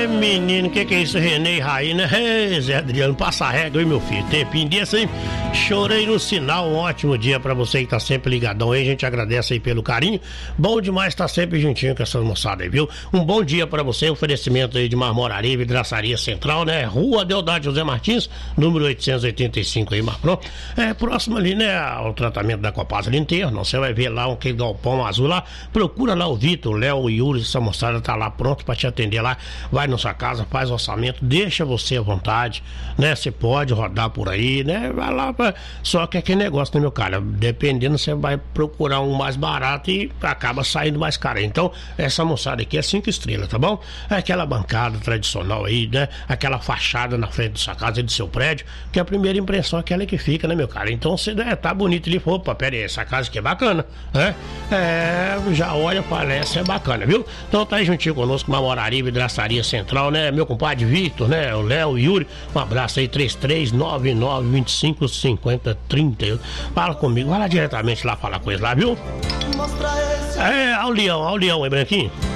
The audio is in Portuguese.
Menino, que é isso, Renê e Raína? Zé Adriano, passa a régua aí, meu filho. Tempinho desse aí, chorei no sinal. Um ótimo dia pra você que tá sempre ligadão aí. A gente agradece aí pelo carinho. Bom demais estar sempre juntinho com essa moçada aí, viu? Um bom dia pra você. Oferecimento aí de Marmoraria, Vidraçaria Central, né? Rua Deodade José Martins, número 885 aí, Marpron. Próximo ali, né? Ao tratamento da Copasa ali inteiro. Você vai ver lá aquele galpão azul lá. Procura lá o Vitor, o Léo, o Yuri, essa moçada tá lá pronto pra te atender lá. Vai na sua casa, faz orçamento, deixa você à vontade, né? Você pode rodar por aí, né? Vai lá, só que aquele negócio, né, meu cara? Dependendo, você vai procurar um mais barato e acaba saindo mais caro. Então, essa moçada aqui é 5 estrelas, tá bom? É aquela bancada tradicional aí, né? Aquela fachada na frente da sua casa e do seu prédio, que a primeira impressão é aquela que fica, né, meu cara? Então, você tá bonito ali, opa, pera aí, essa casa aqui é bacana, né? Já olha, parece, é bacana, viu? Então, tá aí juntinho conosco, Marmoraria, Vidraçaria Central, né? Meu compadre Vitor, né? O Léo, o Yuri, um abraço aí, 3399255030. Fala comigo, vai lá diretamente lá falar com eles lá, viu? Ao leão, hein, Branquinho?